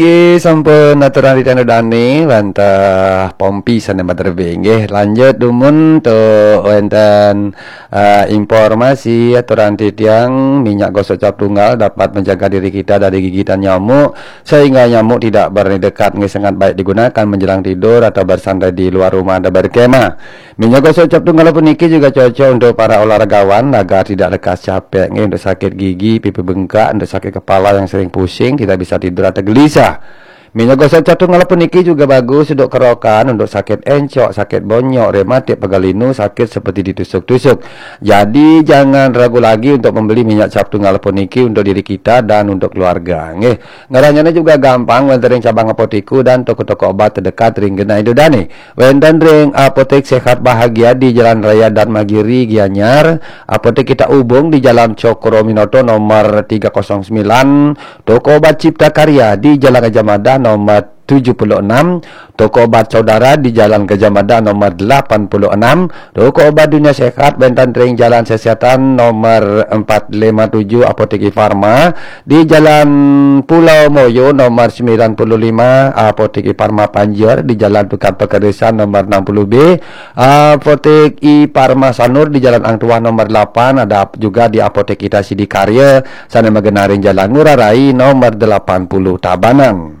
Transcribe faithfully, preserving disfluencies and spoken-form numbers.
Oke, sampun aturan di tanda dani bantah pompi sana materbe nggih. Lanjut dumun to wonten uh, informasi aturan titiang minyak gosok cap tunggal dapat menjaga diri kita dari gigitan nyamuk sehingga nyamuk tidak berdekat nggih, sangat baik digunakan menjelang tidur atau bersantai di luar rumah atau berkemah. Minyak gosok cap tunggal puniki juga cocok untuk para olahragawan agar tidak lekas capek nggih, untuk sakit gigi, pipi bengkak, untuk sakit kepala yang sering pusing, tidak bisa tidur atau gelisah. Minyak gosok cap tunggal puniki juga bagus untuk kerokan, untuk sakit encok, sakit bonyok, rematik, pegalinu, sakit seperti ditusuk-tusuk. Jadi jangan ragu lagi untuk membeli minyak cap tunggal puniki untuk diri kita dan untuk keluarga. Nggih, ngarannya juga gampang, wonten ring cabang apotiku dan toko-toko obat terdekat ring Genai Dudane. Wonten ring apotek Sehat Bahagia di Jalan Raya Dharmagiri Gianyar, apotek kita hubung di Jalan Cokro Minoto nomor tiga nol sembilan, toko obat Cipta Karya di Jalan Gajah Mada nomor tujuh puluh enam, toko obat Saudara di Jalan Gajah Mada nomor delapan puluh enam, toko obat Dunia Sehat Benten Ring Jalan Kesehatan nomor empat lima tujuh, Apotek Farma di Jalan Pulau Moyo nomor sembilan puluh lima, Apotek Farma Panjur di Jalan Tukar Pekedesan nomor enam puluh B, Apotek I Farma Sanur di Jalan Angtua nomor delapan, ada juga di Apotek Kita Sidikarya sana Megenaring Jalan Ngurah Rai nomor delapan puluh Tabanan.